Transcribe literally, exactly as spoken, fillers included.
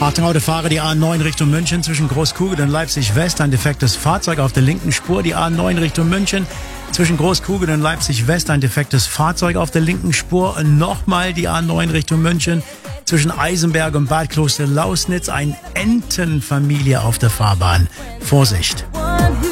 Achtung, Autofahrer, die A neun Richtung München zwischen Großkugel und Leipzig West. Ein defektes Fahrzeug auf der linken Spur. Die A neun Richtung München zwischen Großkugel und Leipzig West. Ein defektes Fahrzeug auf der linken Spur. Und nochmal die A neun Richtung München zwischen Eisenberg und Bad Kloster-Lausnitz. Ein Entenfamilie auf der Fahrbahn. Vorsicht!